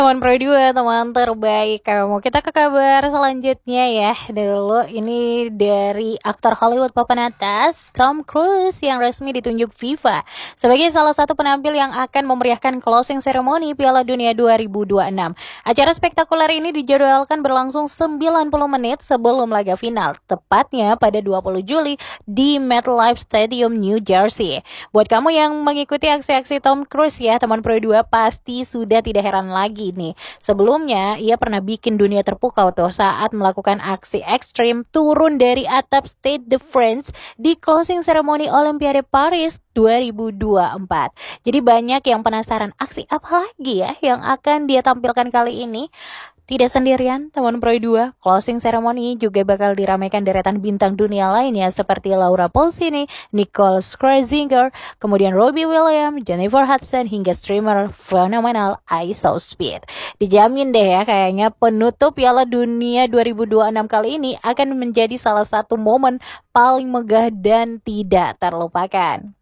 Teman Pro 2, teman terbaik kamu. Kita ke kabar selanjutnya ya. Dulu ini dari aktor Hollywood papan atas, Tom Cruise yang resmi ditunjuk FIFA sebagai salah satu penampil yang akan memeriahkan closing ceremony Piala Dunia 2026. Acara spektakuler ini dijadwalkan berlangsung 90 menit sebelum laga final, tepatnya pada 20 Juli di MetLife Stadium, New Jersey. Buat kamu yang mengikuti aksi-aksi Tom Cruise ya, teman Pro 2 pasti sudah tidak heran lagi nih. Sebelumnya, ia pernah bikin dunia terpukau tuh saat melakukan aksi ekstrim turun dari atap Stade de France di closing ceremony Olimpiade Paris 2024. Jadi banyak yang penasaran aksi apa lagi ya yang akan dia tampilkan kali ini. Tidak sendirian, teman Pro 2, closing ceremony juga bakal diramaikan deretan bintang dunia lainnya seperti Laura Pausini, Nicole Scherzinger, kemudian Robbie Williams, Jennifer Hudson, hingga streamer fenomenal IShowSpeed. Dijamin deh ya kayaknya penutup Piala Dunia 2026 kali ini akan menjadi salah satu momen paling megah dan tidak terlupakan.